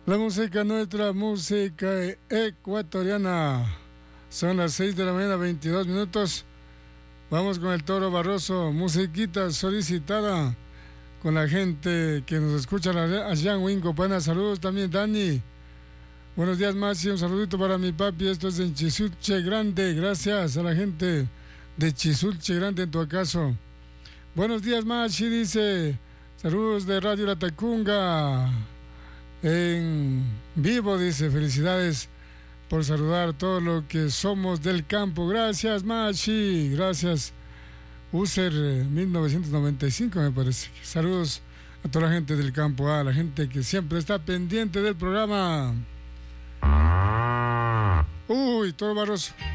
La música nuestra, música ecuatoriana. Son las 6 de la mañana, 22 minutos. Vamos con el Toro Barroso, musiquita solicitada con la gente que nos escucha allá en Huincopana. Saludos también, Dani. Buenos días, Maxi. Un saludito para mi papi. Esto es en Chisulche Grande. Gracias a la gente de Chisulche Grande, en tu acaso. Buenos días, Maxi. Dice, saludos de Radio La Tacunga. En vivo, dice, felicidades por saludar a todos los que somos del campo. Gracias, Maxi. Gracias. User 1995, me parece. Saludos a toda la gente del campo, a la gente que siempre está pendiente del programa. Uy, Toro Barroso.